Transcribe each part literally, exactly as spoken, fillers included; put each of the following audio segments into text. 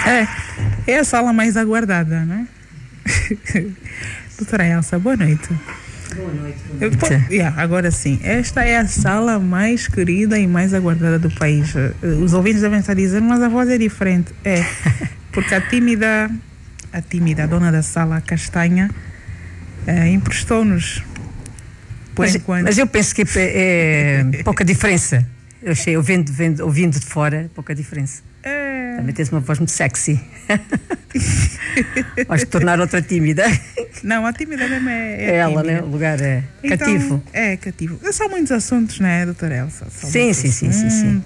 É, é a sala mais aguardada, né? Doutora Elsa, boa noite. Boa noite. Eu, pô, yeah, agora sim, esta é a sala mais querida e mais aguardada do país. Os ouvintes devem estar dizendo, mas a voz é diferente. É, porque a tímida, a tímida dona da sala, a Castanha, é, emprestou-nos. Por mas, enquanto. Mas eu penso que é, é pouca diferença. Eu achei, ouvindo, vendo, ouvindo de fora, pouca diferença. É... Também tens uma voz muito sexy. Vais tornar outra tímida. Não, a tímida mesmo é, é, é ela, tímida. né? O lugar é então, cativo. É cativo. São muitos assuntos, não é, doutora Elsa? São sim, sim, sim, sim, sim.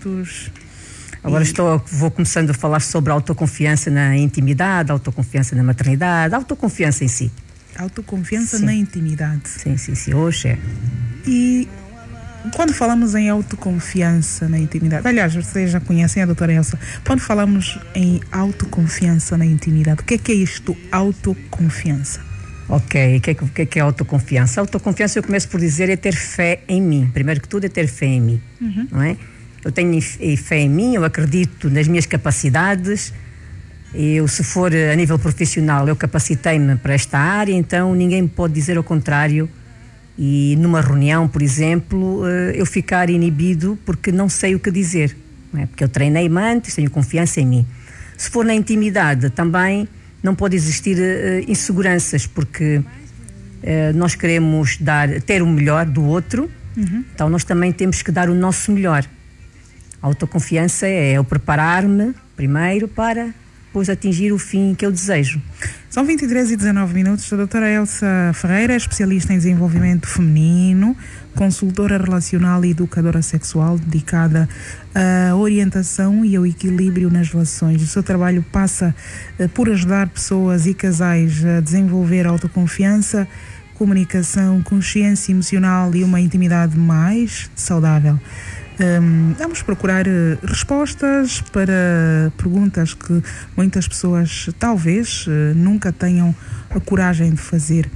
Agora e... estou, vou começando a falar sobre autoconfiança na intimidade, autoconfiança na maternidade, autoconfiança em si. Autoconfiança sim. na intimidade. Sim, sim, sim. Hoje é. E quando falamos em autoconfiança na intimidade, aliás, vocês já conhecem a doutora Elsa, quando falamos em autoconfiança na intimidade, o que é que é isto, autoconfiança? Ok, o que, que é que é autoconfiança? Autoconfiança, eu começo por dizer, é ter fé em mim. Primeiro que tudo é ter fé em mim, uhum. não é? Eu tenho fé em mim, eu acredito nas minhas capacidades. Eu, se for a nível profissional, eu capacitei-me para esta área, então ninguém me pode dizer ao contrário. E numa reunião, por exemplo, eu ficar inibido porque não sei o que dizer, não é? Porque eu treinei-me antes, tenho confiança em mim. Se for na intimidade, também não pode existir uh, inseguranças, porque uh, nós queremos dar, ter o melhor do outro, uhum. então nós também temos que dar o nosso melhor. A autoconfiança é eu preparar-me primeiro para depois atingir o fim que eu desejo. São vinte e três e dezanove minutos. A doutora Elsa Ferreira é especialista em desenvolvimento feminino, consultora relacional e educadora sexual, dedicada à orientação e ao equilíbrio nas relações. O seu trabalho passa uh, por ajudar pessoas e casais a desenvolver autoconfiança, comunicação, consciência emocional e uma intimidade mais saudável. Um, vamos procurar uh, respostas para perguntas que muitas pessoas talvez uh, nunca tenham a coragem de fazer,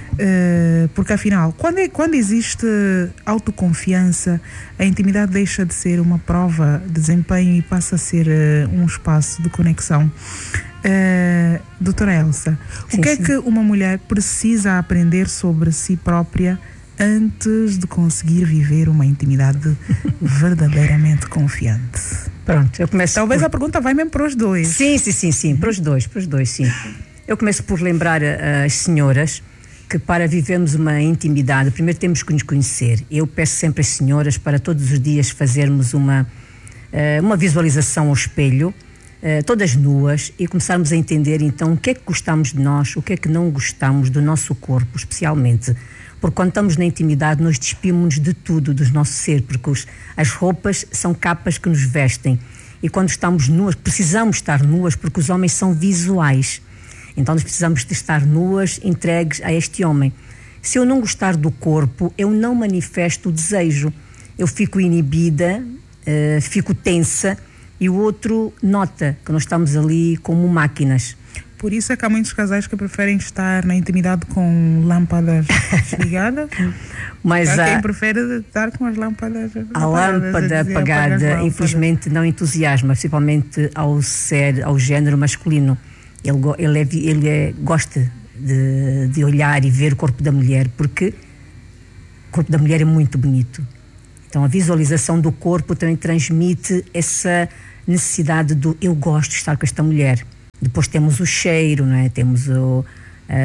uh, porque afinal, quando, é, quando existe autoconfiança, a intimidade deixa de ser uma prova de desempenho e passa a ser uh, um espaço de conexão. Uh, doutora Elsa, sim, o que sim. é que uma mulher precisa aprender sobre si própria antes de conseguir viver uma intimidade verdadeiramente confiante? Pronto, eu começo. Talvez por... a pergunta vai mesmo para os dois. Sim, sim, sim, sim, para os dois, para os dois, sim. Eu começo por lembrar às senhoras que para vivermos uma intimidade, primeiro temos que nos conhecer. Eu peço sempre às senhoras para todos os dias fazermos uma, uma visualização ao espelho, todas nuas, e começarmos a entender então o que é que gostamos de nós, o que é que não gostamos do nosso corpo, especialmente. Porque quando estamos na intimidade, nós despimos-nos de tudo, do nosso ser, porque os, as roupas são capas que nos vestem. E quando estamos nuas, precisamos estar nuas, porque os homens são visuais. Então nós precisamos de estar nuas, entregues a este homem. Se eu não gostar do corpo, eu não manifesto o desejo. Eu fico inibida, uh, fico tensa, e o outro nota que nós estamos ali como máquinas. Por isso é que há muitos casais que preferem estar na intimidade com lâmpadas desligadas. Mas há quem prefere estar com as lâmpadas a lâmpada apagada, infelizmente, não entusiasma, principalmente ao ser, ao género masculino. Ele, ele, é, ele é, gosta de, de olhar e ver o corpo da mulher, porque o corpo da mulher é muito bonito. Então a visualização do corpo também transmite essa necessidade do eu gosto de estar com esta mulher. Depois temos o cheiro, não é? Temos o, uh,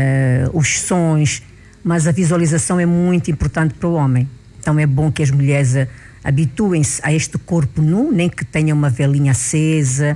os sons, mas a visualização é muito importante para o homem. Então é bom que as mulheres uh, habituem-se a este corpo nu, nem que tenha uma velinha acesa,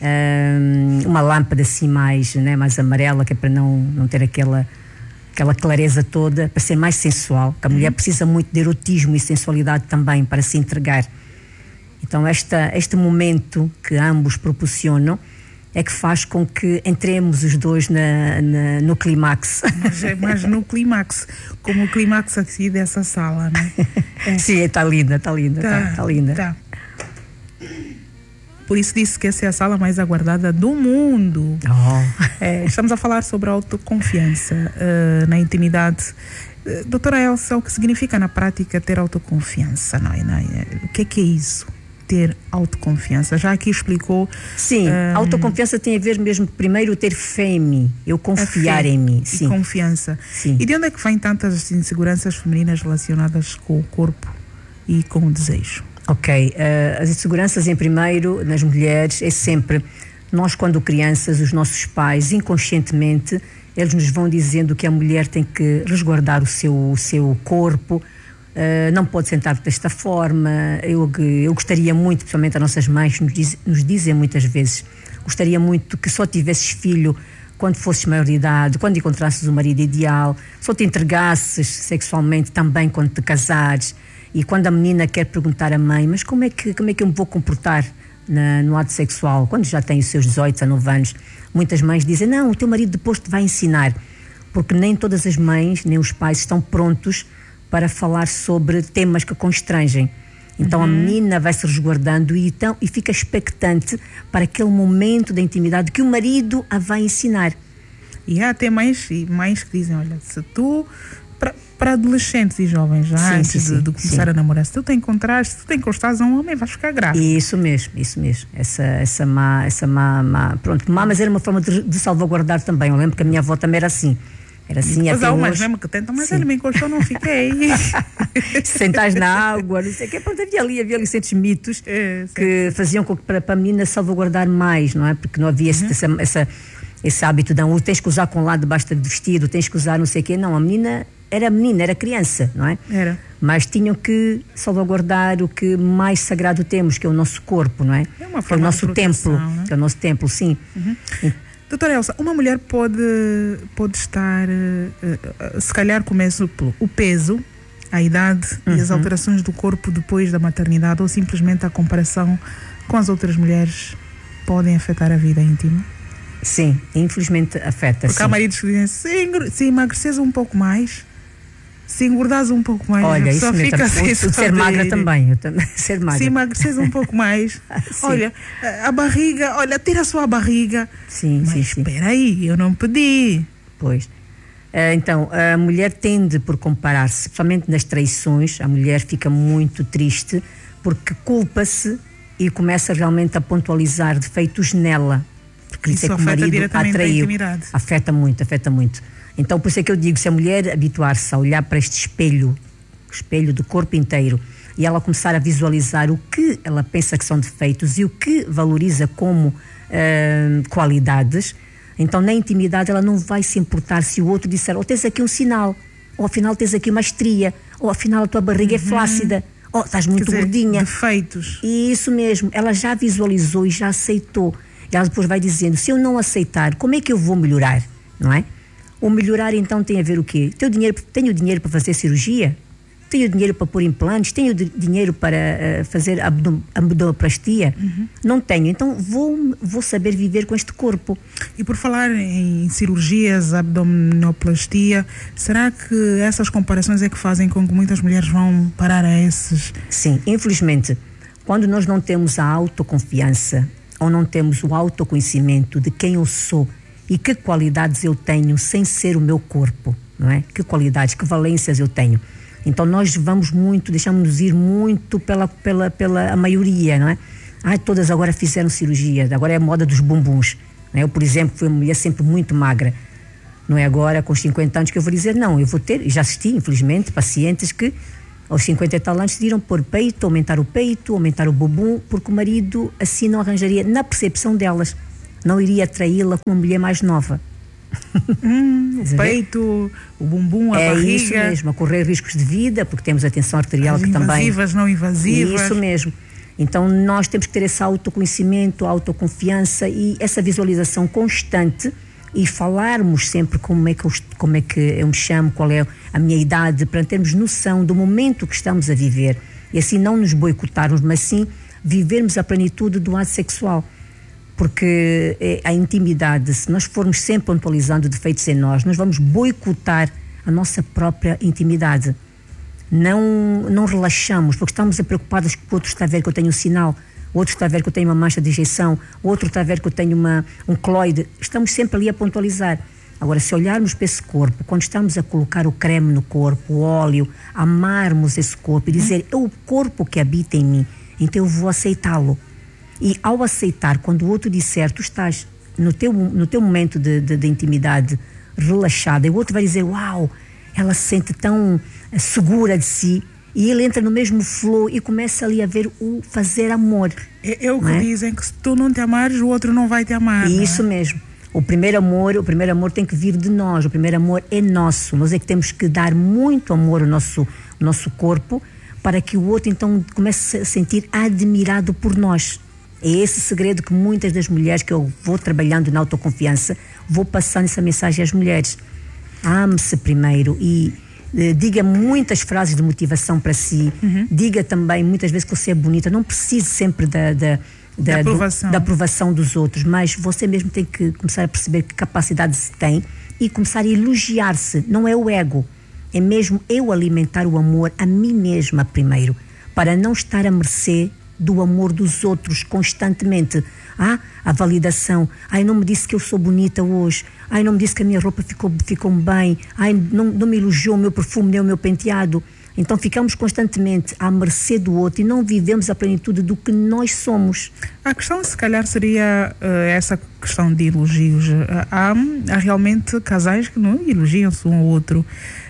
uh, uma lâmpada assim mais, né, mais amarela, que é para não, não ter aquela, aquela clareza toda, para ser mais sensual, porque a mulher precisa muito de erotismo e sensualidade também para se entregar. Então esta, este momento que ambos proporcionam é que faz com que entremos os dois na, na, no clímax. Mas, mas no clímax, como o clímax aqui dessa sala, né? É. Sim, está linda, está linda, está tá, tá linda. Tá. Por isso disse que essa é a sala mais aguardada do mundo. Oh. É, estamos a falar sobre a autoconfiança uh, na intimidade. Uh, doutora Elsa, o que significa na prática ter autoconfiança? Não é, não é? O que é que é isso? ter autoconfiança? Já aqui explicou. Sim, um, autoconfiança tem a ver mesmo, primeiro, ter fé em mim, eu confiar em mim. Sim. E confiança. Sim. E de onde é que vêm tantas inseguranças femininas relacionadas com o corpo e com o desejo? Ok, uh, as inseguranças, em primeiro, nas mulheres, é sempre, nós quando crianças, os nossos pais, inconscientemente, eles nos vão dizendo que a mulher tem que resguardar o seu, o seu corpo, uh, não pode sentar desta forma. Eu, eu gostaria muito, principalmente as nossas mães nos, diz, nos dizem muitas vezes, gostaria muito que só tivesses filho quando fosses maior de idade, quando encontrasses o marido ideal, só te entregasses sexualmente também quando te casares. E quando a menina quer perguntar à mãe, mas como é que, como é que eu me vou comportar na, no ato sexual, quando já tem os seus dezoito, dezenove anos, muitas mães dizem, não, o teu marido depois te vai ensinar, porque nem todas as mães, nem os pais estão prontos para falar sobre temas que constrangem. Então uhum. a menina vai se resguardando e, então, e fica expectante para aquele momento da intimidade que o marido a vai ensinar. E há até mães, mães que dizem, olha, se tu... Para adolescentes e jovens, já sim, antes sim, de, de começar sim. a namorar, se tu te encontrares, se tu te encostares a um homem, vais ficar grávida. Isso mesmo, isso mesmo. Essa, essa má, essa má, má, pronto, má, mas era uma forma de, de salvaguardar também. Eu lembro que a minha avó também era assim. Era assim, mas há umas hoje... mesmo que tentam, mas sim. ele me encostou, não fiquei. Sentares na água, não sei o que. Pronto, havia ali, havia ali certos mitos é, que faziam com que para, para a menina salvaguardar mais, não é? Porque não havia uhum. essa, essa, esse hábito, não, tens que usar com lá debaixo do vestido, tens que usar não sei o quê. Não, a menina... Era menina, era criança, não é? Era. Mas tinham que salvaguardar o que mais sagrado temos, que é o nosso corpo, não é? É uma forma que é o nosso de proteção, templo, não é? Que é o nosso templo, sim. Uhum. Doutora Elsa, uma mulher pode, pode estar, uh, uh, se calhar começa pelo o peso, a idade uhum. e as alterações do corpo depois da maternidade, ou simplesmente a comparação com as outras mulheres podem afetar a vida íntima? Sim, infelizmente afeta. Porque sim. há maridos que dizem, se, se emagreceres um pouco mais, se engordares um pouco mais, olha, a pessoa isso fica mesmo, assim. Ser magra também, eu também, ser magra. Se emagreceres um pouco mais, olha, a barriga, olha, tira a sua barriga. Sim, mas sim, sim. espera aí, eu não pedi. Pois. Então, a mulher tende por comparar-se, principalmente nas traições, a mulher fica muito triste porque culpa-se e começa realmente a pontualizar defeitos nela. Porque isso é que afeta o marido diretamente atraiu. a intimidade. Afeta muito, afeta muito. Então, por isso é que eu digo, se a mulher habituar-se a olhar para este espelho, espelho do corpo inteiro, e ela começar a visualizar o que ela pensa que são defeitos e o que valoriza como uh, qualidades, então na intimidade ela não vai se importar se o outro disser, ou oh, tens aqui um sinal, ou afinal tens aqui uma estria, ou afinal a tua barriga uhum. é flácida, ou oh, estás muito dizer, gordinha. Defeitos. E isso mesmo, ela já visualizou e já aceitou. E ela depois vai dizendo, se eu não aceitar, como é que eu vou melhorar, não é? O melhorar então tem a ver o quê? Tenho dinheiro, tenho dinheiro para fazer cirurgia? Tenho dinheiro para pôr implantes? Tenho dinheiro para uh, fazer abdom, abdominoplastia? Uhum. Não tenho, então vou, vou saber viver com este corpo. E por falar em cirurgias, abdominoplastia, será que essas comparações é que fazem com que muitas mulheres vão parar a esses? Sim, infelizmente, quando nós não temos a autoconfiança ou não temos o autoconhecimento de quem eu sou e que qualidades eu tenho sem ser o meu corpo, não é? Que qualidades, que valências eu tenho. Então nós vamos muito, deixamos-nos ir muito pela, pela, pela a maioria, não é? Ah, todas agora fizeram cirurgia, agora é a moda dos bumbuns. Não é? Eu, por exemplo, fui uma mulher sempre muito magra. Não é agora, com os cinquenta anos, que eu vou dizer, não, eu vou ter, e já assisti, infelizmente, pacientes que aos cinquenta e tal anos decidiram pôr peito, aumentar o peito, aumentar o bumbum, porque o marido assim não arranjaria, na percepção delas, não iria atraí-la com uma mulher mais nova. Hum, o peito, o bumbum, a é barriga. É isso mesmo, a correr riscos de vida, porque temos a tensão arterial as que também... invasivas, não invasivas. Isso mesmo. Então nós temos que ter esse autoconhecimento, autoconfiança e essa visualização constante e falarmos sempre como é que eu, como é que eu me chamo, qual é a minha idade, para termos noção do momento que estamos a viver e assim não nos boicotarmos, mas sim vivermos a plenitude do ato sexual. Porque a intimidade, se nós formos sempre pontualizando defeitos em nós, nós vamos boicotar a nossa própria intimidade. Não, não relaxamos, porque estamos preocupados que o outro está a ver que eu tenho um sinal, o outro está a ver que eu tenho uma mancha de injeção, o outro está a ver que eu tenho uma, um coloide. Estamos sempre ali a pontualizar. Agora, se olharmos para esse corpo, quando estamos a colocar o creme no corpo, o óleo, amarmos esse corpo e dizer, é o corpo que habita em mim, então eu vou aceitá-lo. E ao aceitar, quando o outro disser, tu estás no teu, no teu momento de, de, de intimidade relaxada, e o outro vai dizer, uau, ela se sente tão segura de si, e ele entra no mesmo flow e começa ali a ver o fazer amor. É, é o que é? Dizem que se tu não te amares, o outro não vai te amar. E isso é? mesmo. O primeiro amor, o primeiro amor tem que vir de nós. O primeiro amor é nosso. Nós é que temos que dar muito amor ao nosso, nosso corpo, para que o outro então comece a se sentir admirado por nós. É esse segredo que muitas das mulheres que eu vou trabalhando na autoconfiança, vou passando essa mensagem às mulheres. Ame-se primeiro e eh, diga muitas frases de motivação para si. Uhum. Diga também muitas vezes que você é bonita. Não precise sempre da, da, da, da, aprovação. Do, da aprovação dos outros, mas você mesmo tem que começar a perceber que capacidades tem e começar a elogiar-se. Não é o ego, é mesmo eu alimentar o amor a mim mesma primeiro, para não estar à mercê do amor dos outros constantemente. Ah, a validação. Ai, não me disse que eu sou bonita hoje. Ai, não me disse que a minha roupa ficou, ficou bem. Ai, não, não me elogiou o meu perfume nem o meu penteado. Então ficamos constantemente à mercê do outro e não vivemos a plenitude do que nós somos. A questão, se calhar, seria uh, essa questão de elogios. Uh, há, há realmente casais que não elogiam-se um ao outro.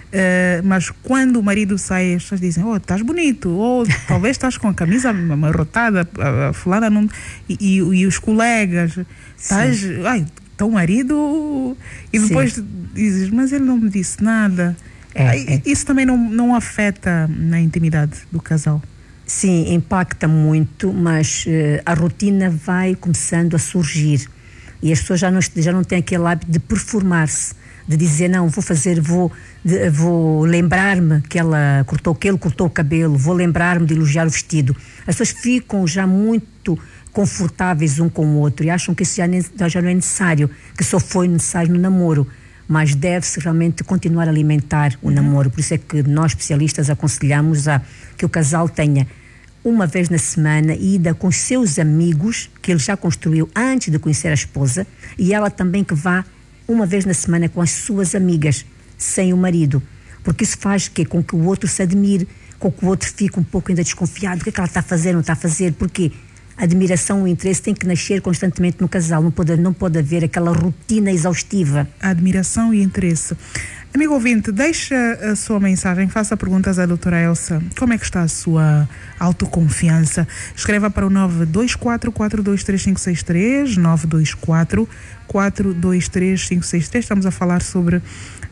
Uh, mas quando o marido sai, as pessoas dizem, oh, estás bonito, ou talvez estás com a camisa amarrotada, a, a fulana não... E, e, e os colegas, estás, ai, teu marido... E depois Sim. dizes, mas ele não me disse nada. É, é. Isso também não, não afeta na intimidade do casal? Sim, impacta muito, mas uh, a rotina vai começando a surgir. E as pessoas já não, já não têm aquele hábito de performar-se, de dizer, não, vou fazer, vou, de, vou lembrar-me que ela cortou, que ele cortou o cabelo, vou lembrar-me de elogiar o vestido. As pessoas ficam já muito confortáveis um com o outro e acham que isso já, nem, já não é necessário, que só foi necessário no namoro, mas deve-se realmente continuar a alimentar o uhum. namoro. Por isso é que nós especialistas aconselhamos a que o casal tenha uma vez na semana ida com os seus amigos, que ele já construiu antes de conhecer a esposa, e ela também que vá uma vez na semana com as suas amigas, sem o marido, porque isso faz que, com que o outro se admire, com que o outro fique um pouco ainda desconfiado, o que é que ela está a fazer, não está a fazer, porque a admiração e o interesse tem que nascer constantemente no casal, não pode, não pode haver aquela rotina exaustiva. A admiração e interesse. Amigo ouvinte, deixa a sua mensagem, faça perguntas à doutora Elsa. Como é que está a sua autoconfiança? Escreva para o nove dois quatro, quatro dois três cinco seis três, nove dois quatro, quatro dois três cinco seis três. Estamos a falar sobre uh,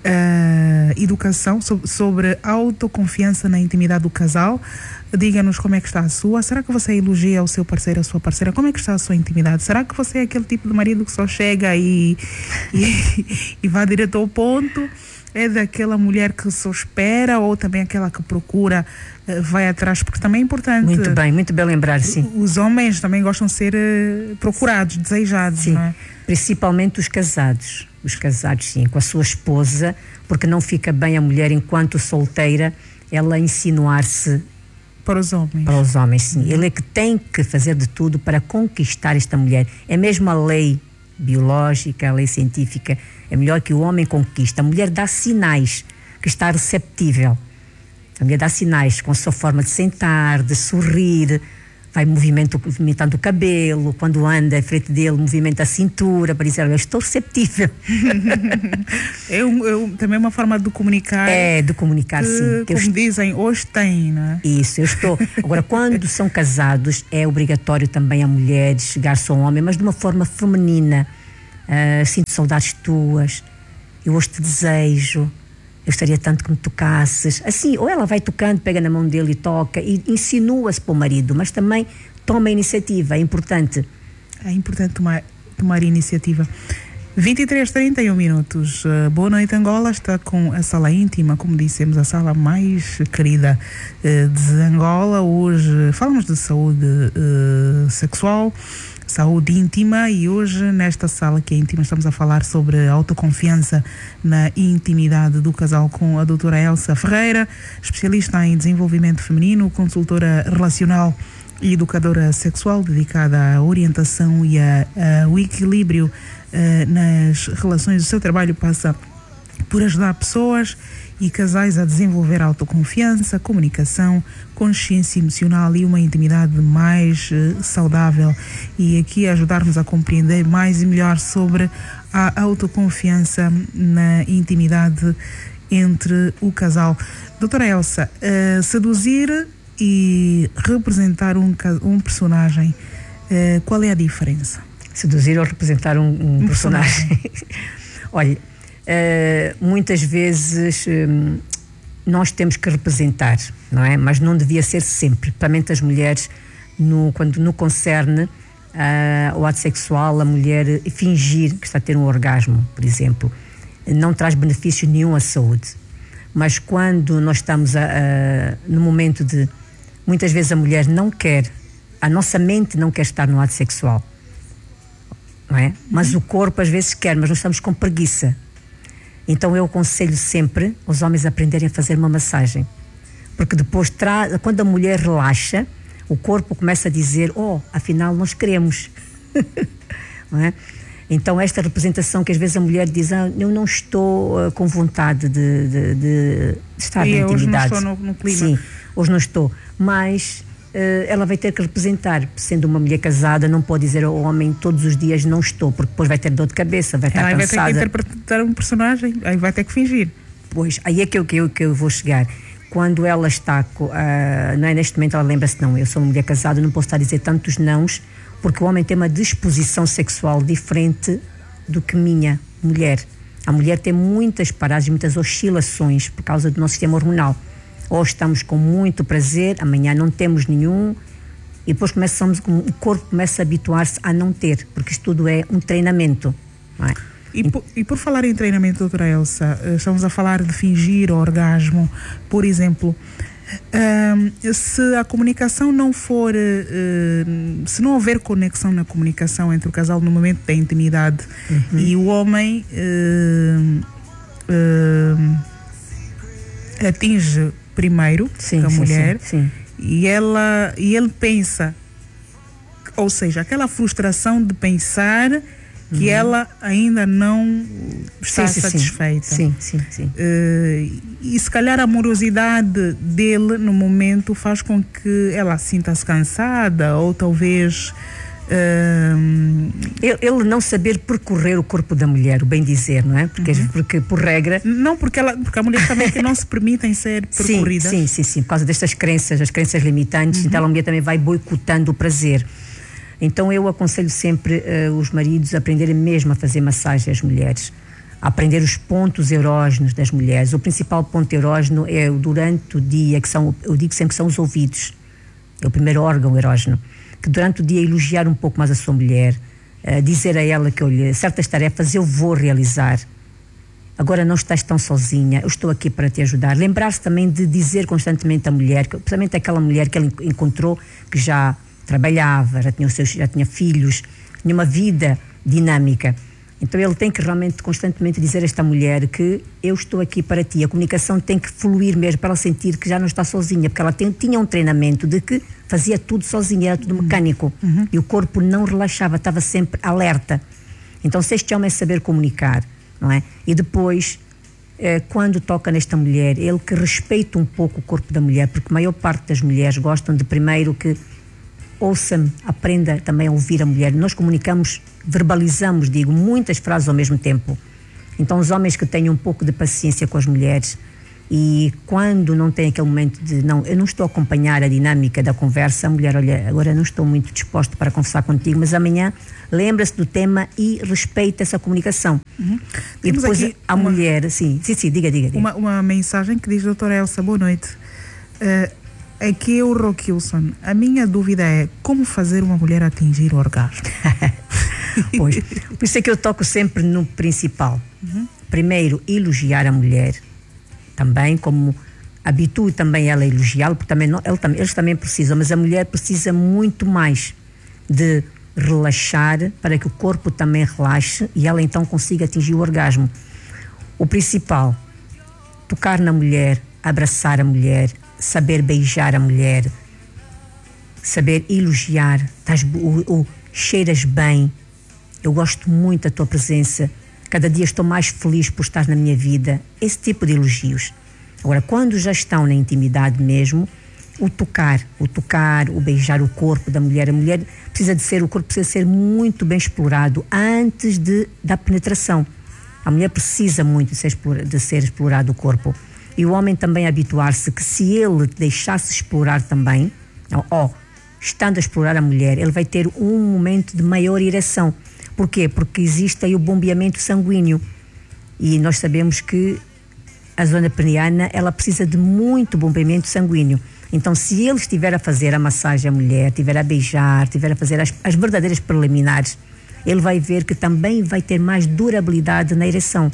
educação, sobre, sobre autoconfiança na intimidade do casal. Diga-nos como é que está a sua. Será que você elogia o seu parceiro, a sua parceira? Como é que está a sua intimidade? Será que você é aquele tipo de marido que só chega e, e, e vai direto ao ponto? É daquela mulher que só espera, ou também aquela que procura, uh, vai atrás, porque também é importante. Muito bem, muito bem lembrar, sim. Os homens também gostam de ser uh, procurados, desejados, sim. não é? Principalmente os casados. Os casados, sim, com a sua esposa, porque não fica bem a mulher, enquanto solteira, ela insinuar-se para os homens. Para os homens, sim. Ele é que tem que fazer de tudo para conquistar esta mulher. É mesmo a lei biológica, a lei científica. É melhor que o homem conquiste. A mulher dá sinais que está receptível. A mulher dá sinais com a sua forma de sentar, de sorrir, vai movimento, movimentando o cabelo, quando anda em frente dele, movimenta a cintura, para dizer, eu estou receptível. é, um, é um, também uma forma de comunicar. É, de comunicar, que, sim. Que como eu dizem, hoje tem, não é? Isso, eu estou. Agora, quando são casados, é obrigatório também a mulher chegar-se ao homem, mas de uma forma feminina. Uh, sinto saudades tuas, eu hoje te desejo, eu gostaria tanto que me tocasses. Assim, ou ela vai tocando, pega na mão dele e toca e insinua-se para o marido, mas também toma a iniciativa, é importante. É importante tomar, tomar iniciativa. vinte e três, trinta e um minutos. Uh, boa noite, Angola. Está com a sala íntima, como dissemos, a sala mais querida uh, de Angola. Hoje falamos de saúde uh, sexual, saúde íntima, e hoje nesta sala que é íntima estamos a falar sobre autoconfiança na intimidade do casal com a doutora Elsa Ferreira, especialista em desenvolvimento feminino, consultora relacional e educadora sexual, dedicada à orientação e a, a, ao equilíbrio uh, nas relações. O seu trabalho passa por ajudar pessoas e casais a desenvolver autoconfiança, comunicação, consciência emocional e uma intimidade mais uh, saudável. E aqui ajudar-nos a compreender mais e melhor sobre a autoconfiança na intimidade entre o casal. Doutora Elsa, uh, seduzir e representar um, um personagem, uh, qual é a diferença? Seduzir ou representar um, um, um personagem? personagem. Olha, uh, muitas vezes um, nós temos que representar, não é? Mas não devia ser sempre, principalmente as mulheres, no, quando no concerne uh, o ato sexual, a mulher fingir que está a ter um orgasmo, por exemplo, não traz benefício nenhum à saúde. Mas quando nós estamos a, a, no momento de, muitas vezes a mulher não quer, a nossa mente não quer estar no ato sexual, não é? Mas o corpo às vezes quer, mas nós estamos com preguiça. Então eu aconselho sempre os homens a aprenderem a fazer uma massagem, porque depois, tra- quando a mulher relaxa, o corpo começa a dizer, oh, afinal nós queremos. Não é? Então esta representação que às vezes a mulher diz, ah, eu não estou uh, com vontade de, de, de estar e na intimidade. Hoje não estou no, no clima. Sim, hoje não estou, mas uh, ela vai ter que representar, sendo uma mulher casada, não pode dizer ao homem todos os dias não estou, porque depois vai ter dor de cabeça, vai estar ela cansada. Vai ter que interpretar um personagem, aí vai ter que fingir. Pois, aí é que eu, que eu, que eu vou chegar. Quando ela está, uh, não é, neste momento ela lembra-se, não, eu sou uma mulher casada, não posso estar a dizer tantos nãos, porque o homem tem uma disposição sexual diferente do que minha mulher. A mulher tem muitas paragens, muitas oscilações por causa do nosso sistema hormonal. Ou estamos com muito prazer, amanhã não temos nenhum, e depois começamos, o corpo começa a habituar-se a não ter, porque isto tudo é um treinamento, não é? E por, e por falar em treinamento, doutora Elsa, estamos a falar de fingir orgasmo, por exemplo. Uh, se a comunicação não for, uh, se não houver conexão na comunicação entre o casal no momento da intimidade, uhum, e o homem uh, uh, atinge primeiro, sim, a sim, mulher, sim, sim. E, ela, e ele pensa, ou seja, aquela frustração de pensar que, uhum, ela ainda não está, sim, satisfeita. Sim, sim, sim. Uh, e se calhar a amorosidade dele no momento faz com que ela sinta-se cansada, ou talvez uh, ele, ele não saber percorrer o corpo da mulher, o bem dizer, não é? Porque, uhum, porque por regra... Não, porque, ela, porque a mulher também que não se permitem ser percorridas. Sim, sim, sim, sim, por causa destas crenças, as crenças limitantes, uhum, então a mulher também vai boicotando o prazer. Então eu aconselho sempre uh, os maridos a aprenderem mesmo a fazer massagem às mulheres, a aprender os pontos erógenos das mulheres. O principal ponto erógeno é durante o dia, que são, eu digo sempre que são os ouvidos, é o primeiro órgão erógeno, que durante o dia elogiar um pouco mais a sua mulher, uh, dizer a ela que, olha, certas tarefas eu vou realizar, agora não estás tão sozinha, eu estou aqui para te ajudar. Lembrar-se também de dizer constantemente à mulher, principalmente aquela mulher que ele encontrou que já trabalhava, já tinha, os seus, já tinha filhos, tinha uma vida dinâmica. Então ele tem que realmente constantemente dizer a esta mulher que eu estou aqui para ti. A comunicação tem que fluir mesmo para ela sentir que já não está sozinha, porque ela tem, tinha um treinamento de que fazia tudo sozinha, era tudo mecânico, uhum, e o corpo não relaxava, estava sempre alerta. Então se este homem saber comunicar, não é? E depois, eh, quando toca nesta mulher, ele que respeita um pouco o corpo da mulher, porque a maior parte das mulheres gostam de primeiro que ouça-me, aprenda também a ouvir a mulher. Nós comunicamos, verbalizamos, digo, muitas frases ao mesmo tempo. Então os homens que tenham um pouco de paciência com as mulheres, e quando não tem aquele momento de, não, eu não estou a acompanhar a dinâmica da conversa, a mulher, olha, agora não estou muito disposto para conversar contigo, mas amanhã lembra-se do tema e respeita essa comunicação. Uhum. E Temos depois aqui a uma, mulher, sim, sim, sim, diga, diga. diga. Uma, uma mensagem que diz, doutora Elsa, boa noite. Uh, Aqui é o Roquilson. A minha dúvida é como fazer uma mulher atingir o orgasmo. Pois, por isso é que eu toco sempre no principal. Uhum. Primeiro, elogiar a mulher. Também, como habitue também ela a elogiá-lo, porque também, não, ele, eles também precisam, mas a mulher precisa muito mais de relaxar para que o corpo também relaxe e ela então consiga atingir o orgasmo. O principal, tocar na mulher, abraçar a mulher, saber beijar a mulher, saber elogiar, estás, o, o, cheiras bem, eu gosto muito da tua presença, cada dia estou mais feliz por estar na minha vida. Esse tipo de elogios. Agora, quando já estão na intimidade mesmo, o tocar, o tocar, o beijar o corpo da mulher, a mulher precisa de ser, o corpo precisa ser muito bem explorado antes de, da penetração. A mulher precisa muito de ser, explora, de ser explorado o corpo. E o homem também habituar-se que se ele deixasse explorar também, ó, estando a explorar a mulher, ele vai ter um momento de maior ereção. Porquê? Porque existe aí o bombeamento sanguíneo. E nós sabemos que a zona peniana, ela precisa de muito bombeamento sanguíneo. Então, se ele estiver a fazer a massagem à mulher, estiver a beijar, estiver a fazer as, as verdadeiras preliminares, ele vai ver que também vai ter mais durabilidade na ereção.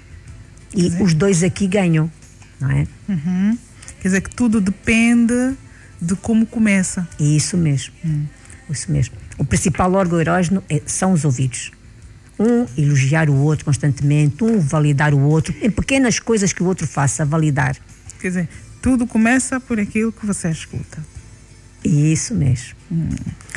E os dois aqui ganham, não é? Uhum. Quer dizer que tudo depende de como começa. Isso mesmo. Hum. Isso mesmo. O principal órgão erógeno é, são os ouvidos. Um elogiar o outro constantemente, um validar o outro, em pequenas coisas que o outro faça, validar. Quer dizer, tudo começa por aquilo que você escuta. Isso mesmo. Hum.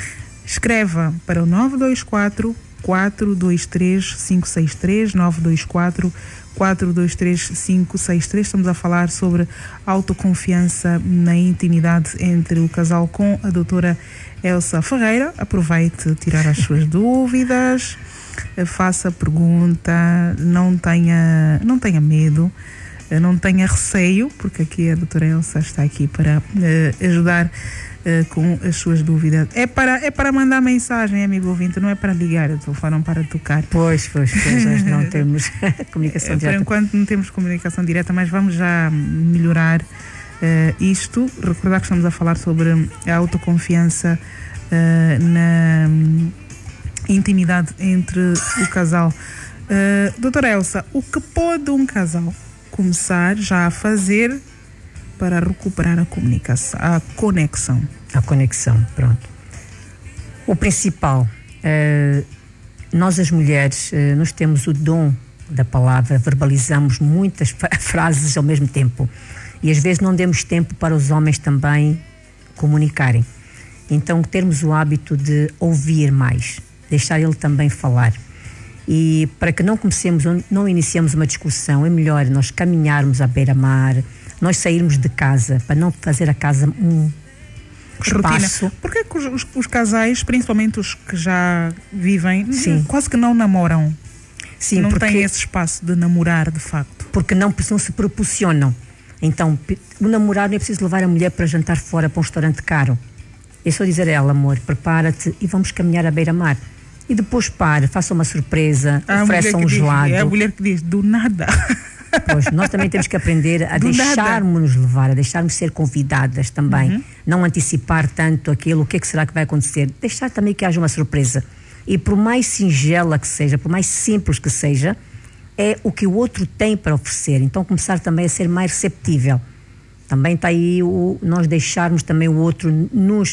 Escreva para o nove dois quatro, quatro dois três, cinco seis três, nove dois quatro, quatro dois três, cinco seis três. Estamos a falar sobre autoconfiança na intimidade entre o casal com a doutora Elsa Ferreira. Aproveite tirar as suas dúvidas, faça pergunta, não tenha, não tenha medo, não tenha receio, porque aqui a doutora Elsa está aqui para uh, ajudar uh, com as suas dúvidas. É para, é para mandar mensagem, amigo ouvinte, não é para ligar, o telefone não para tocar. Pois, pois, pois, nós não temos comunicação direta. Por enquanto não temos comunicação direta, mas vamos já melhorar uh, isto. Recordar que estamos a falar sobre a autoconfiança uh, na intimidade entre o casal. Uh, doutora Elsa, o que pode um casal começar já a fazer para recuperar a comunicação, a conexão? A conexão, pronto. O principal, uh, nós as mulheres, uh, nós temos o dom da palavra, verbalizamos muitas frases ao mesmo tempo e às vezes não demos tempo para os homens também comunicarem. Então termos o hábito de ouvir mais, deixar ele também falar. E para que não comecemos, não iniciemos uma discussão, é melhor nós caminharmos à beira-mar, nós sairmos de casa, para não fazer a casa um espaço. Rotina. Porque é que os, os casais, principalmente os que já vivem, Sim. quase que não namoram? Sim, não porque, têm esse espaço de namorar, de facto. Porque não, não se proporcionam. Então, o namorar não é preciso levar a mulher para jantar fora para um restaurante caro. É só dizer a ela, amor, prepara-te e vamos caminhar à beira-mar. E depois para, faça uma surpresa, ofereça um gelado. É a mulher que diz, do nada. Pois, nós também temos que aprender a deixarmos-nos levar, a deixarmos ser convidadas também. Uhum. Não antecipar tanto aquilo, o que é que será que vai acontecer. Deixar também que haja uma surpresa. E por mais singela que seja, por mais simples que seja, é o que o outro tem para oferecer. Então começar também a ser mais receptível. Também está aí o, nós deixarmos também o outro nos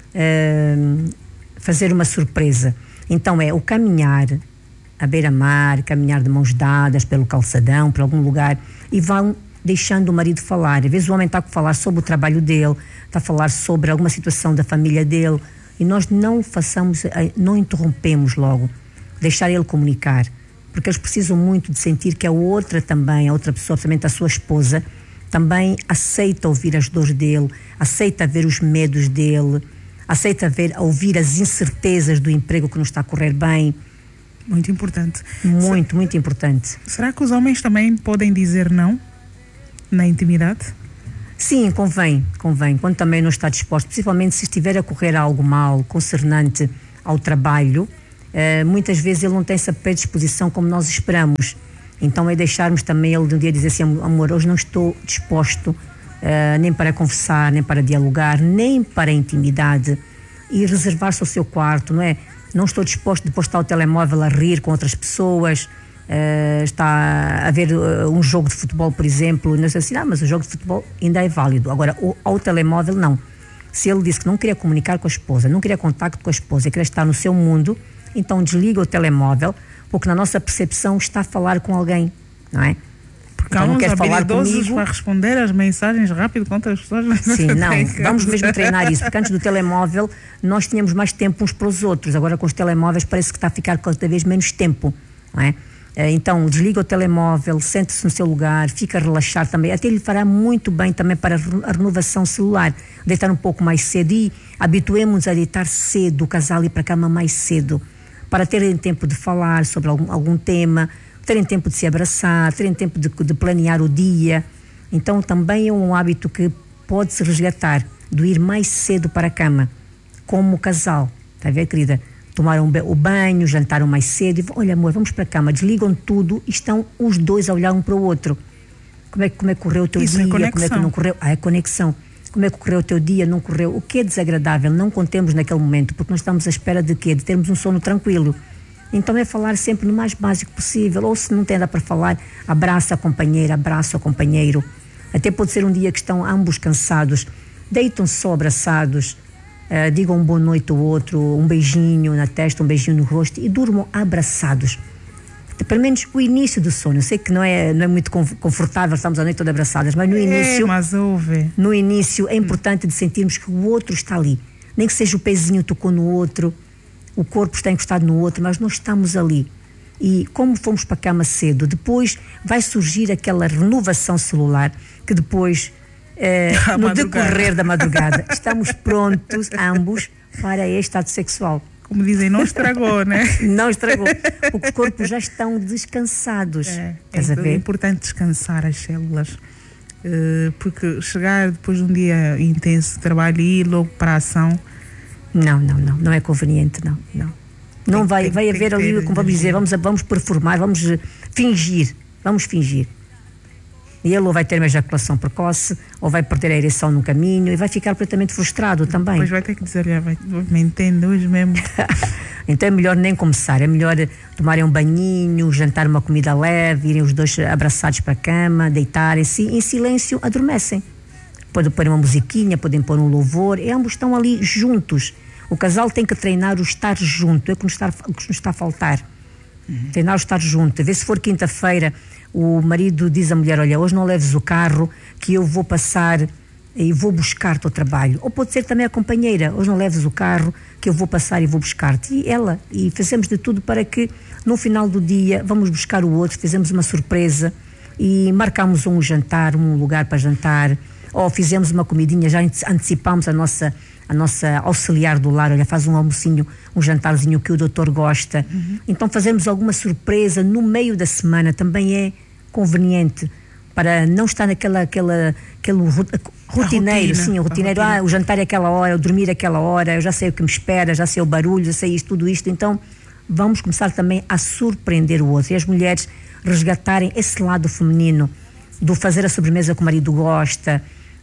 uh, fazer uma surpresa. Então é o caminhar à beira-mar, caminhar de mãos dadas pelo calçadão, por algum lugar, e vão deixando o marido falar. Às vezes o homem está a falar sobre o trabalho dele, está a falar sobre alguma situação da família dele, e nós não façamos, não interrompemos logo, deixar ele comunicar, porque eles precisam muito de sentir que a outra também, a outra pessoa, principalmente a sua esposa, também aceita ouvir as dores dele, aceita ver os medos dele, aceita ver, ouvir as incertezas do emprego que não está a correr bem. Muito importante. Muito, muito importante. Será que os homens também podem dizer não na intimidade? Sim, convém, convém. Quando também não está disposto, principalmente se estiver a correr algo mal, concernante ao trabalho, eh, muitas vezes ele não tem essa predisposição como nós esperamos. Então é deixarmos também ele de um dia dizer assim, amor, hoje não estou disposto Uh, nem para conversar, nem para dialogar, nem para a intimidade, e reservar-se o seu quarto, não é? Não estou disposto depois de estar o telemóvel a rir com outras pessoas, uh, está a ver uh, um jogo de futebol, por exemplo, e não sei assim, ah, mas o jogo de futebol ainda é válido. Agora, o, ao telemóvel, não. Se ele disse que não queria comunicar com a esposa, não queria contacto com a esposa, queria estar no seu mundo, então desliga o telemóvel, porque na nossa percepção está a falar com alguém, não é? Então, não quer falar comigo para responder as mensagens rápido com outras pessoas. Sim, não, vamos mesmo treinar isso, porque antes do telemóvel nós tínhamos mais tempo uns para os outros, agora com os telemóveis parece que está a ficar cada vez menos tempo, não é? Então, desliga o telemóvel, sente-se no seu lugar, fica a relaxar também. Até lhe fará muito bem também para a renovação celular. Deitar um pouco mais cedo e habituemos-nos a deitar cedo, o casal ir para a cama mais cedo, para terem tempo de falar sobre algum, algum tema, terem tempo de se abraçar, terem tempo de, de planear o dia. Então, também é um hábito que pode-se resgatar, de ir mais cedo para a cama, como casal. Está a ver, querida? Tomaram o banho, jantaram mais cedo e, olha amor, vamos para a cama, desligam tudo e estão os dois a olhar um para o outro. Como é, como é que correu o teu Isso dia? É como é que não correu? Ah, é conexão. Como é que correu o teu dia? Não correu? O que é desagradável? Não contemos naquele momento, porque nós estamos à espera de quê? De termos um sono tranquilo. Então é falar sempre no mais básico possível, ou se não tem nada para falar, abraça a companheira, abraça o companheiro. Até pode ser um dia que estão ambos cansados, deitam-se só abraçados, Uh, digam um boa noite ao outro, um beijinho na testa, um beijinho no rosto e durmam abraçados. Pelo menos o início do sono. Eu sei que não é, não é muito confortável, estamos a noite toda abraçadas, mas no início, é, mas ouve. no início é importante de sentirmos que o outro está ali. Nem que seja o pezinho tocou no outro, o corpo está encostado no outro, mas nós estamos ali. E como fomos para a cama cedo, depois vai surgir aquela renovação celular que depois... Eh, no decorrer da madrugada estamos prontos ambos para este ato sexual. Como dizem, não estragou, né? Não estragou, porque os corpos já estão descansados. É, é, é importante descansar as células, uh, porque chegar depois de um dia intenso de trabalho e ir logo para a ação, não, não, não, não é conveniente, não, não. Não tem, vai, tem, vai tem haver ali, como vamos dizer, vamos, vamos performar, vamos fingir, vamos fingir. E ele ou vai ter uma ejaculação precoce, ou vai perder a ereção no caminho e vai ficar completamente frustrado também. Pois vai ter que dizer, vai, me entende hoje mesmo. Então é melhor nem começar, é melhor tomarem um banhinho, jantar uma comida leve, irem os dois abraçados para a cama, deitarem-se, em silêncio adormecem. Podem pôr uma musiquinha, podem pôr um louvor, e ambos estão ali juntos. O casal tem que treinar o estar junto, é o que nos está, o que nos está a faltar. Uhum. Treinar o estar junto. Vê se for quinta-feira, o marido diz à mulher, olha, hoje não leves o carro que eu vou passar e vou buscar-te ao trabalho. Ou pode ser também a companheira, hoje não leves o carro que eu vou passar e vou buscar-te. E ela, e fazemos de tudo para que no final do dia vamos buscar o outro, fizemos uma surpresa e marcamos um jantar, um lugar para jantar, ou fizemos uma comidinha, já antecipamos a nossa, a nossa auxiliar do lar, olha, faz um almocinho, um jantarzinho que o doutor gosta. Uhum. Então fazemos alguma surpresa no meio da semana, também é conveniente, para não estar naquela, aquela, aquele rotineiro, rotina, sim, o rotineiro, ah, o jantar é aquela hora, o dormir é aquela hora, eu já sei o que me espera, já sei o barulho, já sei isto, tudo isto, então vamos começar também a surpreender o outro, e as mulheres resgatarem esse lado feminino, do fazer a sobremesa que o marido gosta,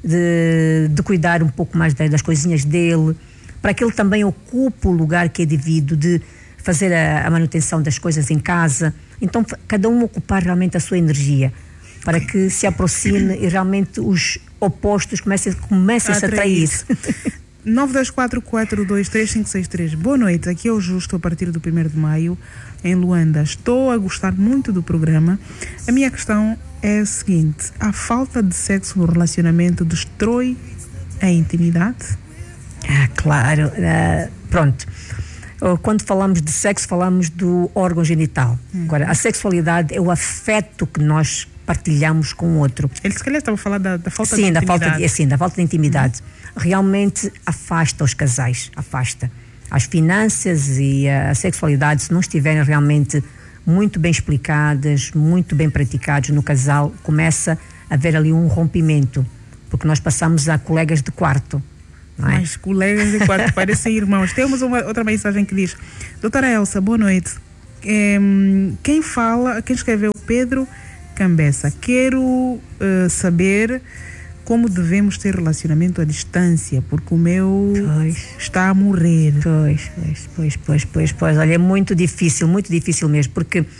de, de cuidar um pouco mais das, das coisinhas dele, para que ele também ocupe o lugar que é devido, de fazer a, a manutenção das coisas em casa. Então cada um ocupar realmente a sua energia, para que se aproxime e realmente os opostos comecem, comecem a se atrair. nove dois quatro, quatro dois três cinco seis três. Boa noite, aqui é o Justo a partir do primeiro de maio em Luanda. Estou a gostar muito do programa. A minha questão é a seguinte: a falta de sexo no relacionamento destrói a intimidade? Ah, claro. Uh, pronto. Quando falamos de sexo, falamos do órgão genital. Hum. Agora, a sexualidade é o afeto que nós partilhamos com o outro. Ele se calhar estava a falar da, da falta sim, de da intimidade. Falta de, sim, da falta de intimidade. Hum. Realmente afasta os casais, afasta. As finanças e a sexualidade, se não estiverem realmente muito bem explicadas, muito bem praticadas no casal, começa a haver ali um rompimento, porque nós passamos a colegas de quarto. Não é? Mas colegas de quarto parecem irmãos. Temos uma outra mensagem que diz: doutora Elsa, boa noite. É, quem fala, quem escreveu, Pedro Cambeça. Quero uh, saber como devemos ter relacionamento à distância, porque o meu pois. está a morrer. Pois, pois, pois, pois, pois, pois. Olha, é muito difícil, muito difícil mesmo, porque uh,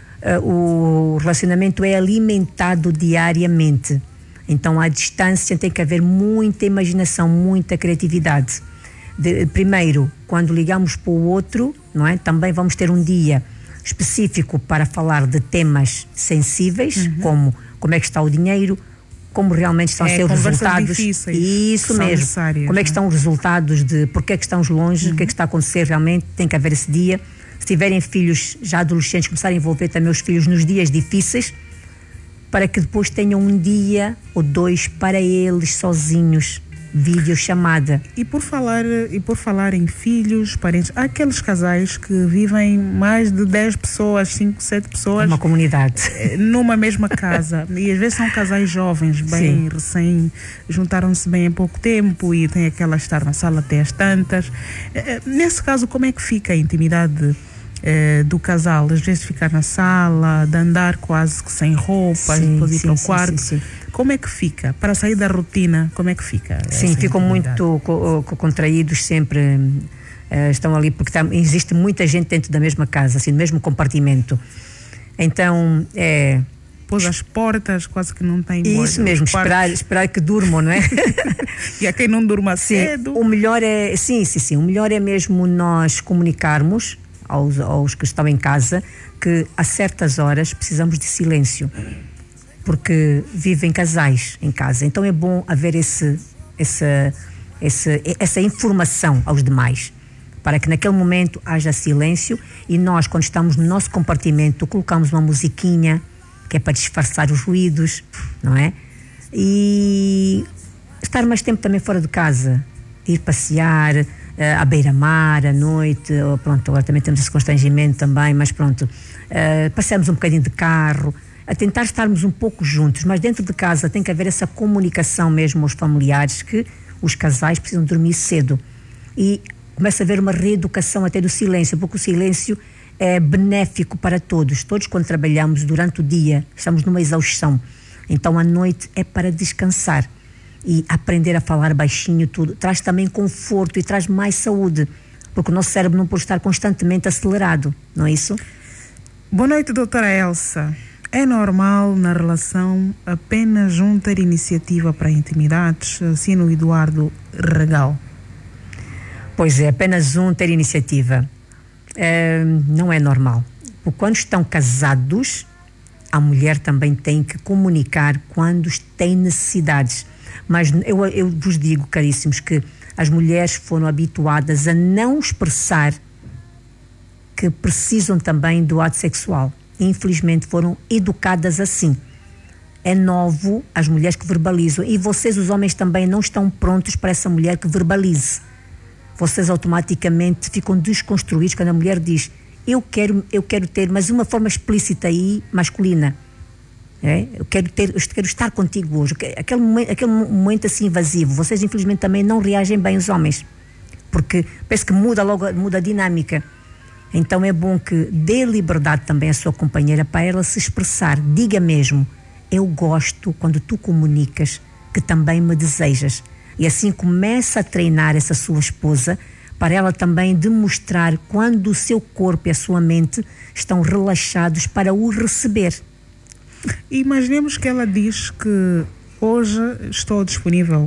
o relacionamento é alimentado diariamente. Então, à distância tem que haver muita imaginação, muita criatividade. De, primeiro, quando ligamos para o outro, não é? Também vamos ter um dia específico para falar de temas sensíveis, uhum. como como é que está o dinheiro, como realmente estão é, a ser os resultados. Isso mesmo. Como é que estão os resultados de porque é que estamos longe, uhum. o que é que está a acontecer realmente, tem que haver esse dia. se tiverem filhos já adolescentes, começarem a envolver também os filhos nos dias difíceis, para que depois tenham um dia ou dois para eles sozinhos, videochamada. E por falar, e por falar em filhos, parentes, há aqueles casais que vivem mais de dez pessoas, cinco, sete pessoas. Uma comunidade. Numa mesma casa. E às vezes são casais jovens, bem Sim. recém, juntaram-se bem há pouco tempo e tem aquela estar na sala até às tantas. Nesse caso, como é que fica a intimidade Eh, do casal, às vezes ficar na sala, de andar quase que sem roupa, sim, depois ir sim, para o quarto. Sim, sim, sim. Como é que fica? Para sair da rotina, como é que fica? Sim, ficam muito co co contraídos sempre, uh, estão ali porque tá, existe muita gente dentro da mesma casa, assim, no mesmo compartimento. Então, é... Pôs as portas, quase que não tem... Isso mesmo, esperar, esperar que durmam, não é? E a quem não durma sim, cedo. O melhor é, sim, sim, sim, o melhor é mesmo nós comunicarmos Aos, aos que estão em casa, que a certas horas precisamos de silêncio, porque vivem casais em casa, então é bom haver esse, essa, essa, essa informação aos demais, para que naquele momento haja silêncio e nós, quando estamos no nosso compartimento, colocamos uma musiquinha que é para disfarçar os ruídos, não é? E estar mais tempo também fora de casa, ir passear Uh, à beira-mar, à noite, ou pronto, agora também temos esse constrangimento também, mas pronto, uh, passamos um bocadinho de carro, a tentar estarmos um pouco juntos, mas dentro de casa tem que haver essa comunicação mesmo aos familiares, que os casais precisam dormir cedo e começa a haver uma reeducação até do silêncio, porque o silêncio é benéfico para todos, todos quando trabalhamos durante o dia estamos numa exaustão, então a noite é para descansar. E aprender a falar baixinho, tudo, traz também conforto e traz mais saúde, porque o nosso cérebro não pode estar constantemente acelerado, não é isso? Boa noite, doutora Elsa. É normal na relação apenas um ter iniciativa para intimidades, assim no Eduardo Regal? Pois é, apenas um ter iniciativa. É, não é normal. Porque quando estão casados, a mulher também tem que comunicar quando tem necessidades. Mas eu, eu vos digo, caríssimos, que as mulheres foram habituadas a não expressar que precisam também do ato sexual. Infelizmente foram educadas assim. É novo as mulheres que verbalizam, e vocês, os homens, também não estão prontos para essa mulher que verbalize. Vocês automaticamente ficam desconstruídos quando a mulher diz: eu quero, eu quero ter, mas de uma forma explícita e masculina. É? Eu quero ter, eu quero estar contigo hoje. Aquele momento, aquele momento assim invasivo. Vocês infelizmente também não reagem bem, os homens, porque parece que muda logo, muda a dinâmica. Então é bom que dê liberdade também à sua companheira para ela se expressar. Diga mesmo: eu gosto quando tu comunicas que também me desejas. E assim começa a treinar essa sua esposa para ela também demonstrar quando o seu corpo e a sua mente estão relaxados para o receber. Imaginemos que ela diz que hoje estou disponível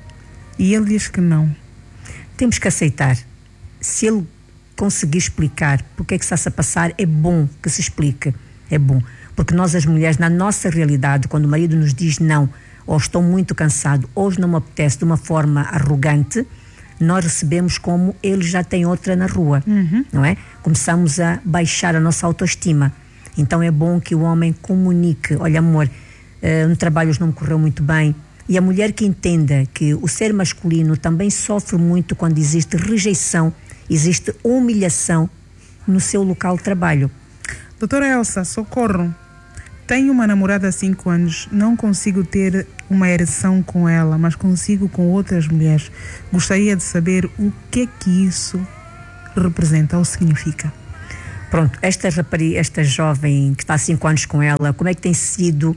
e ele diz que não. Temos que aceitar. Se ele conseguir explicar porque é que está-se a passar, é bom que se explique. É bom. Porque nós, as mulheres, na nossa realidade, quando o marido nos diz não, ou estou muito cansado, hoje não me apetece, de uma forma arrogante, nós recebemos como ele já tem outra na rua, uhum. não é? Começamos a baixar a nossa autoestima. Então é bom que o homem comunique: olha, amor, uh, no trabalho hoje não me correu muito bem. E a mulher que entenda que o ser masculino também sofre muito quando existe rejeição, existe humilhação no seu local de trabalho. Doutora Elsa, socorro. Tenho uma namorada há cinco anos, não consigo ter uma ereção com ela, mas consigo com outras mulheres. Gostaria de saber o que é que isso representa ou significa. Pronto, esta rapariga, esta jovem que está há cinco anos com ela, como é que tem sido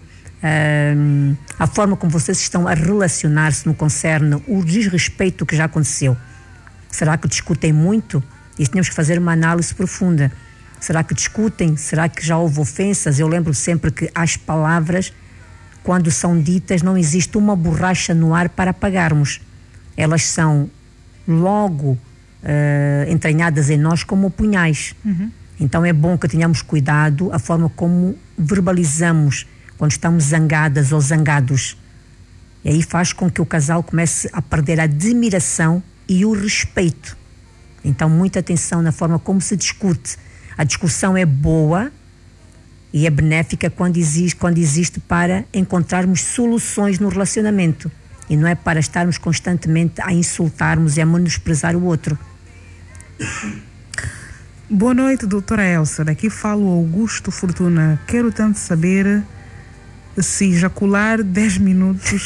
hum, a forma como vocês estão a relacionar-se no concerne o desrespeito que já aconteceu? Será que discutem muito? E temos que fazer uma análise profunda. Será que discutem? Será que já houve ofensas? Eu lembro sempre que as palavras, quando são ditas, não existe uma borracha no ar para apagarmos. Elas são logo uh, entranhadas em nós como punhais. Uhum. Então é bom que tenhamos cuidado a forma como verbalizamos quando estamos zangadas ou zangados. E aí faz com que o casal comece a perder a admiração e o respeito. Então muita atenção na forma como se discute. A discussão é boa e é benéfica quando existe, quando existe para encontrarmos soluções no relacionamento. E não é para estarmos constantemente a insultarmos e a menosprezar o outro. Boa noite, doutora Elsa. Daqui falo Augusto Fortuna. Quero tanto saber se ejacular dez minutos...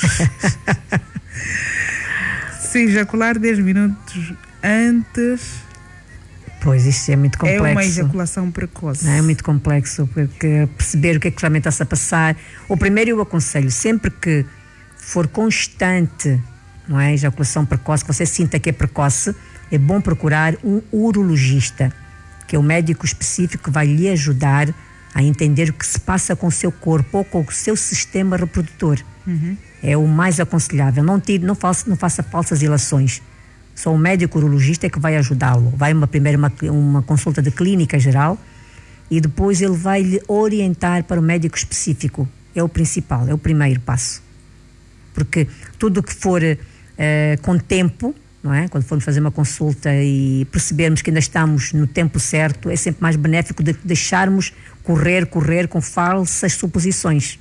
se ejacular dez minutos antes... Pois, isso é muito complexo. É uma ejaculação precoce. É muito complexo, porque perceber o que é que realmente está a passar. O primeiro eu aconselho, sempre que for constante, não é, ejaculação precoce, que você sinta que é precoce, é bom procurar um urologista, que é o médico específico que vai lhe ajudar a entender o que se passa com o seu corpo ou com o seu sistema reprodutor. Uhum. É o mais aconselhável. Não, tire, não, faça, não faça falsas ilações. Só o médico urologista é que vai ajudá-lo. Vai uma, primeiro uma, uma consulta de clínica geral e depois ele vai lhe orientar para o médico específico. É o principal, é o primeiro passo. Porque tudo que for uh, com tempo, não é? Quando formos fazer uma consulta e percebermos que ainda estamos no tempo certo, é sempre mais benéfico do que deixarmos correr, correr com falsas suposições.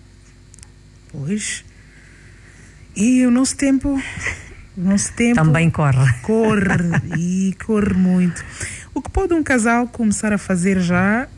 Pois. E o nosso tempo... O nosso tempo... Também corre. Corre, e corre muito. O que pode um casal começar a fazer já,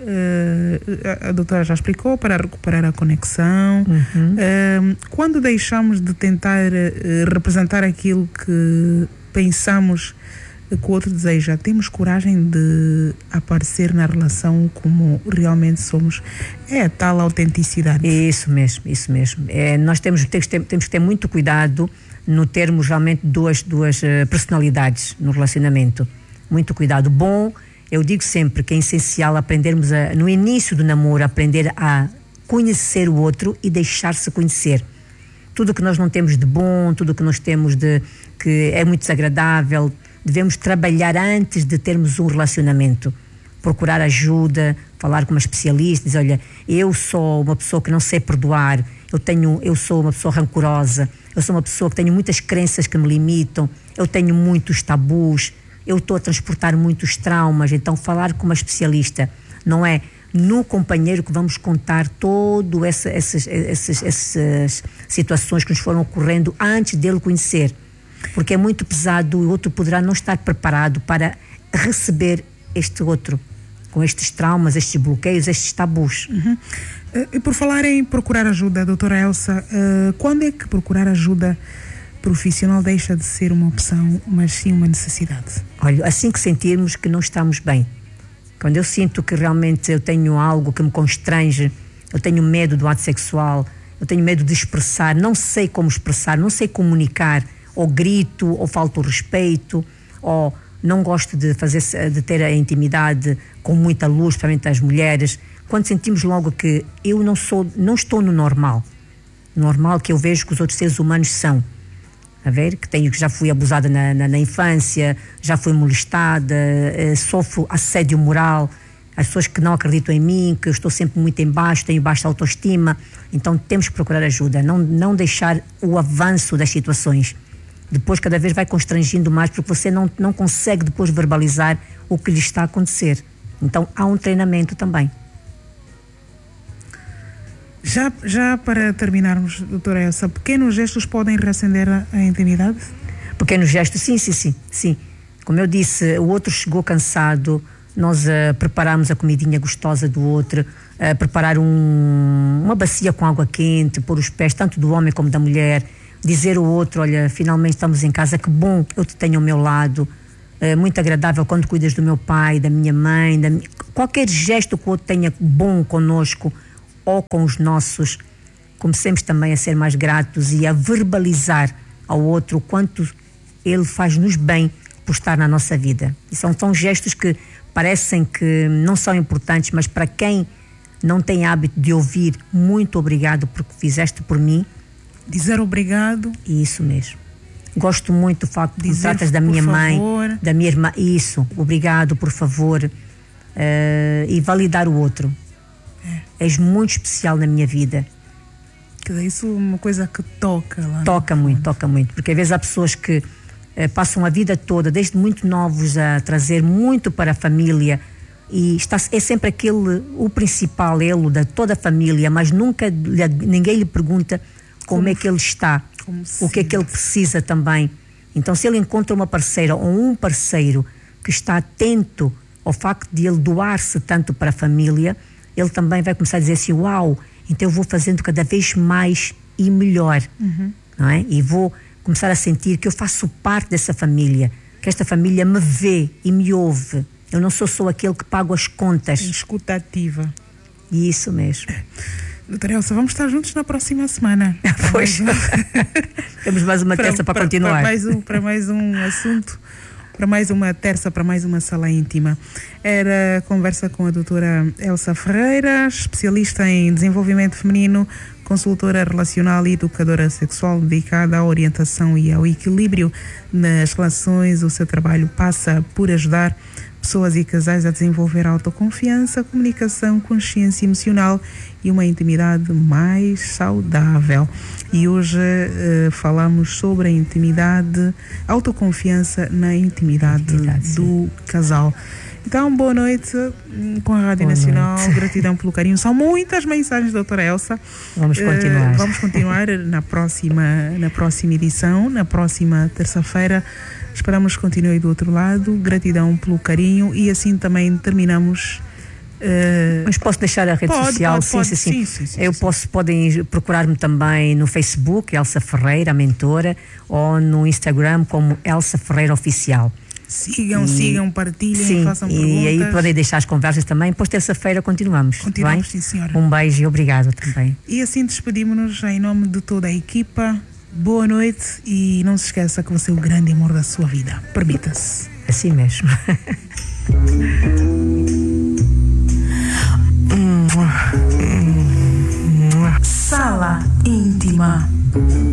uh, a, a doutora já explicou, para recuperar a conexão. Uhum. Uh, quando deixamos de tentar uh, representar aquilo que pensamos que o outro deseja, temos coragem de aparecer na relação como realmente somos. É a tal autenticidade. Isso mesmo, isso mesmo. É, nós temos, temos, temos que ter muito cuidado no termos realmente duas, duas uh, personalidades no relacionamento. Muito cuidado. Bom, eu digo sempre que é essencial aprendermos a, no início do namoro, aprender a conhecer o outro e deixar-se conhecer. Tudo que nós não temos de bom, tudo que nós temos de que é muito desagradável, devemos trabalhar antes de termos um relacionamento. Procurar ajuda, falar com uma especialista, dizer, olha, eu sou uma pessoa que não sei perdoar, eu, tenho, eu sou uma pessoa rancorosa, eu sou uma pessoa que tenho muitas crenças que me limitam, eu tenho muitos tabus, eu estou a transportar muitos traumas. Então falar com uma especialista, não é no companheiro que vamos contar todas essa, essas, essas, essas situações que nos foram ocorrendo antes dele conhecer, porque é muito pesado e o outro poderá não estar preparado para receber este outro, com estes traumas, estes bloqueios, estes tabus. Uhum. E por falar em procurar ajuda, doutora Elsa, uh, quando é que procurar ajuda profissional deixa de ser uma opção, mas sim uma necessidade? Olha, assim que sentirmos que não estamos bem, quando eu sinto que realmente eu tenho algo que me constrange, eu tenho medo do ato sexual, eu tenho medo de expressar, não sei como expressar, não sei comunicar, ou grito, ou falto o respeito, ou não gosto de fazer, de ter a intimidade com muita luz, principalmente as mulheres, quando sentimos logo que eu não sou, não estou no normal, normal que eu vejo que os outros seres humanos são, a ver, que tenho, que já fui abusada na, na, na infância, já fui molestada, eh, sofro assédio moral, as pessoas que não acreditam em mim, que eu estou sempre muito em baixo, tenho baixa autoestima, então temos que procurar ajuda, não, não deixar o avanço das situações. Depois cada vez vai constrangindo mais, porque você não, não consegue depois verbalizar o que lhe está a acontecer. Então há um treinamento também. Já, já para terminarmos, doutora Elsa, pequenos gestos podem reacender a, a intimidade? Pequenos gestos, sim, sim, sim, sim. Como eu disse, o outro chegou cansado, nós uh, preparamos a comidinha gostosa do outro, uh, preparar um, uma bacia com água quente, pôr os pés tanto do homem como da mulher, dizer ao outro, olha, finalmente estamos em casa, que bom eu te tenho ao meu lado, é muito agradável quando cuidas do meu pai, da minha mãe, da minha... qualquer gesto que o outro tenha bom conosco ou com os nossos, comecemos também a ser mais gratos e a verbalizar ao outro o quanto ele faz-nos bem por estar na nossa vida. E são, são gestos que parecem que não são importantes, mas para quem não tem hábito de ouvir muito obrigado porque fizeste por mim, dizer obrigado. Isso mesmo. Gosto muito do facto de dizer tratas da minha mãe, da minha irmã. Isso, obrigado, por favor. Uh, e validar o outro. É. És muito especial na minha vida. Isso é uma coisa que toca lá. Toca muito, toca muito. Porque às vezes há pessoas que uh, passam a vida toda, desde muito novos, a trazer muito para a família, e está, é sempre aquele, o principal elo da toda a família, mas nunca ninguém lhe pergunta como, como é que ele está, o que é que ele precisa também. Então, se ele encontra uma parceira ou um parceiro que está atento ao facto de ele doar-se tanto para a família, ele também vai começar a dizer assim, uau, então eu vou fazendo cada vez mais e melhor, uhum. não é? E vou começar a sentir que eu faço parte dessa família, que esta família me vê e me ouve. Eu não sou só aquele que pago as contas. Escuta ativa. Isso mesmo. Doutora Elsa, vamos estar juntos na próxima semana. Pois. Temos mais uma terça para, para continuar. Para mais, um, para mais um assunto, para mais uma terça, para mais uma sala íntima. Era conversa com a doutora Elsa Ferreira, especialista em desenvolvimento feminino, consultora relacional e educadora sexual dedicada à orientação e ao equilíbrio nas relações. O seu trabalho passa por ajudar pessoas e casais a desenvolver autoconfiança, comunicação, consciência emocional e uma intimidade mais saudável. E hoje uh, falamos sobre a intimidade, autoconfiança na intimidade, intimidade do sim. casal. Então, boa noite com a Rádio boa Nacional, noite. Gratidão pelo carinho. São muitas mensagens, doutora Elsa. Vamos continuar. Uh, vamos continuar na próxima, na próxima edição, na próxima terça-feira. Esperamos que continue do outro lado. Gratidão pelo carinho e assim também terminamos. Uh... Mas posso deixar a rede pode, social? Pode, sim, pode. Sim, sim. Sim, sim, sim, Eu sim. posso, podem procurar-me também no Facebook, Elsa Ferreira, a mentora, ou no Instagram como Elsa Ferreira Oficial. Sigam, e, sigam, partilhem, sim, façam e perguntas. E aí podem deixar as conversas também. Depois terça-feira continuamos. Continuamos, bem? sim, senhora. Um beijo e obrigado também. E assim despedimos-nos em nome de toda a equipa. Boa noite e não se esqueça que você é o grande amor da sua vida. Permita-se. Assim mesmo. Sala íntima.